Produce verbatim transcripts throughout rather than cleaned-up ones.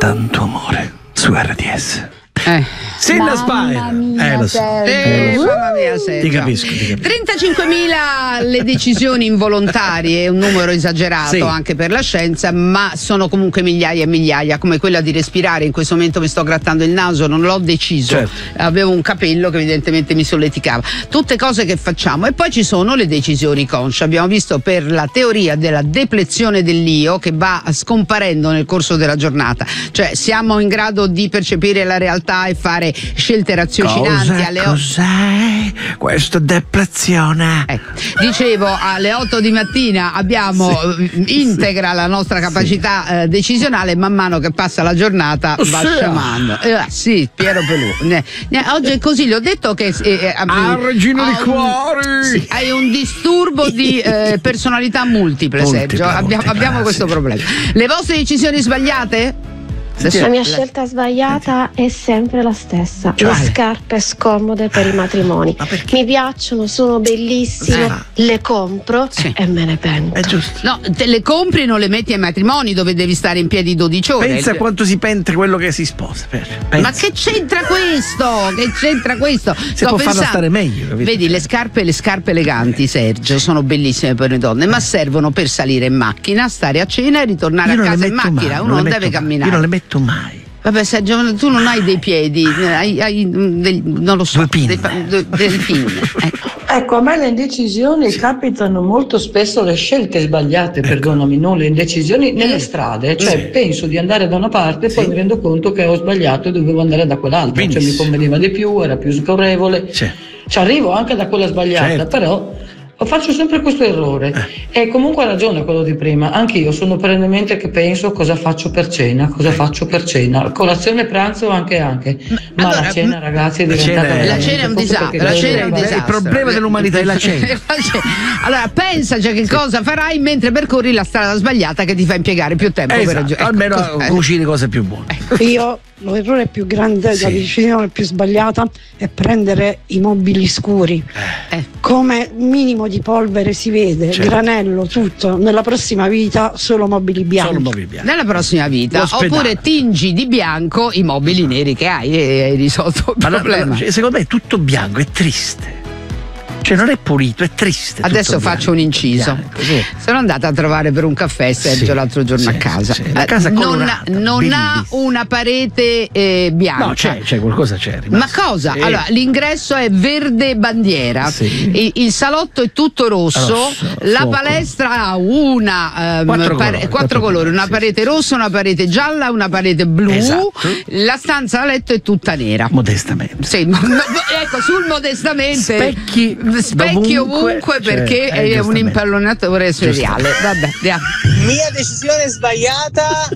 tanto amore su R D S. Eh. Sinna Spire. Eh, lo so. Eh, mamma mia, Sergio. Ti capisco, ti capisco. trentacinquemila le decisioni involontarie, è un numero esagerato sì. anche per la scienza, ma sono comunque migliaia e migliaia, come quella di respirare. In questo momento mi sto grattando il naso, non l'ho deciso. Certo. Avevo un capello che evidentemente mi solleticava. Tutte cose che facciamo. E poi ci sono le decisioni consce. Abbiamo visto per la teoria della deplezione dell'io che va scomparendo nel corso della giornata. Cioè siamo in grado di percepire la realtà e fare scelte raziocinanti. Cosa, alle cos'è questa deplezione? Ecco, dicevo, alle otto di mattina abbiamo sì. integra la nostra capacità sì. eh, decisionale, man mano che passa la giornata va sì. scemando. Eh, sì, Piero Pelù. Ne, ne, oggi è così, le ho detto che eh, ah, regina di cuori! Sì, hai un disturbo di eh, personalità multiple, multiple Sergio. Abbiamo, multiple, abbiamo questo sì. problema. Le vostre decisioni sbagliate? La mia scelta sbagliata è sempre la stessa. Cioè? Le scarpe scomode per i matrimoni. Mi piacciono, sono bellissime, eh. le compro sì. e me ne pento. È giusto. No, te le compri e non le metti ai matrimoni dove devi stare in piedi dodici ore. Pensa a quanto si pente quello che si sposa. Pensa. Ma che c'entra questo? Che c'entra questo? Si Sto può pensando, farla stare meglio. Capito? Vedi, le scarpe, le scarpe eleganti, Sergio, sono bellissime per le donne, ma servono per salire in macchina, stare a cena e ritornare a casa in macchina. Uno non, non deve camminare. Io non le metto mai. Vabbè, Sergio, tu non hai dei piedi, hai, hai dei, non lo so, due pinne. Dei, dei pinne. Ecco. ecco, a me le indecisioni capitano molto spesso le scelte sbagliate, ecco. perdonami, non le indecisioni nelle strade, cioè sì. penso di andare da una parte e sì. poi mi rendo conto che ho sbagliato e dovevo andare da quell'altra, Benissimo. cioè mi conveniva di più, era più scorrevole, sì. ci arrivo anche da quella sbagliata, certo. però faccio sempre questo errore eh. e comunque ha ragione quello di prima, anche io sono perennemente che penso cosa faccio per cena, cosa faccio per cena, colazione, pranzo anche anche, ma, ma allora, la cena ragazzi è diventata cena è, la cena è un disastro, la cena è un disastro. Il problema dell'umanità è la cena. Allora pensa cioè, che sì. cosa farai mentre percorri la strada sbagliata che ti fa impiegare più tempo esatto. per raggiungere, ecco, almeno cos'è? cucini cose più buone. Ecco. Io l'errore più grande, sì. la decisione più sbagliata è prendere i mobili scuri. Eh. Come minimo di polvere si vede, certo. granello, tutto. Nella prossima vita solo mobili bianchi. Solo mobili bianchi. Nella prossima vita, L'ospedale. oppure tingi di bianco i mobili esatto. neri che hai e hai risolto il Ma problema. No, secondo me è tutto bianco, è triste. Cioè non è pulito, è triste. Adesso faccio bianco, un inciso. Bianco, sì. Sono andata a trovare per un caffè Sergio sì, l'altro giorno sì, a casa. Sì, la casa non, non ha una parete eh, bianca. No, c'è, c'è qualcosa c'è. Ma cosa? Sì. Allora, l'ingresso è verde bandiera, sì. il, il salotto è tutto rosso, rosso la fuoco. palestra ha una um, quattro, pare, colori, quattro colori, una sì, parete sì. rossa, una parete gialla, una parete blu. Esatto. La stanza da letto è tutta nera. Modestamente. Sì, no, ecco, sul modestamente. Specchi. Specchi ovunque, ovunque perché cioè, è un impallonatore seriale. Vabbè, andiamo. Mia decisione sbagliata.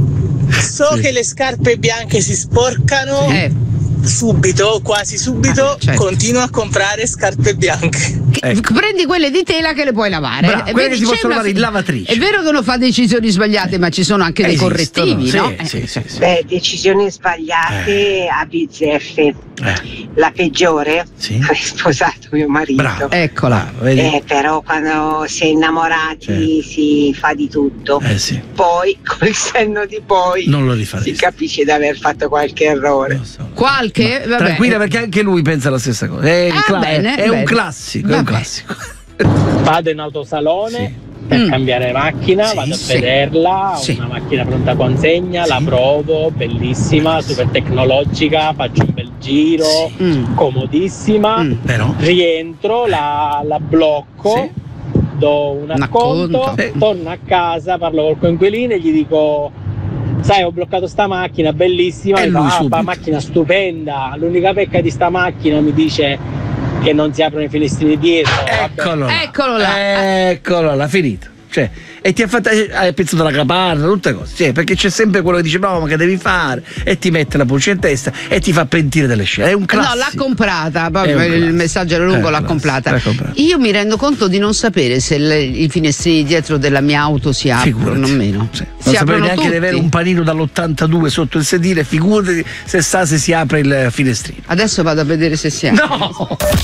So sì. che le scarpe bianche si sporcano. Sì. Eh. Subito, quasi subito, ah, certo. continuo a comprare scarpe bianche. Ecco. Prendi quelle di tela che le puoi lavare. Bravo, quelle si possono lavare in lavatrice. È vero che uno fa decisioni sbagliate, ma ci sono anche dei Esistono, correttivi, sì, no? Sì, eh. sì, sì. Beh, decisioni sbagliate eh. a bizzeffe. Eh. La peggiore, sì. hai sposato mio marito. Bravo. Eccola. Eh, però quando si è innamorati sì. si fa di tutto. Eh, sì. Poi, col senno di poi, non lo rifaresti. si capisce di aver fatto qualche errore. So. Qualche? Vabbè. Tranquilla, perché anche lui pensa la stessa cosa. È, ah, cla- bene, è bene. un classico, è un classico. Vado in autosalone sì. per mm. cambiare macchina, sì, vado a sì. vederla, sì. una macchina pronta consegna, sì. la provo, bellissima, super tecnologica, faccio un bel giro, sì. mm. comodissima, mm. Però. rientro, la, la blocco, sì. do un acconto, sì. torno a casa, parlo col coinquilino e gli dico: sai, ho bloccato sta macchina bellissima, e dico, lui ah, subito. macchina stupenda, l'unica pecca di sta macchina mi dice che non si aprono i finestrini dietro. Eccolo là. Eccolo là. Eccolo là, finito. Cioè, e ti ha fatto, hai pensato la capanna, tutte cose, sì, perché c'è sempre quello che dice no, ma che devi fare, e ti mette la pulce in testa e ti fa pentire delle scelte. È un classico. No, l'ha comprata, proprio il messaggio era lungo, è l'ha comprata. comprata. Io mi rendo conto di non sapere se le, i finestrini dietro della mia auto si aprono o meno. Sì. Si non sapevi neanche tutti. di avere un panino dall'ottantadue sotto il sedile, figurati se sta se si apre il finestrino. Adesso vado a vedere se si apre. No!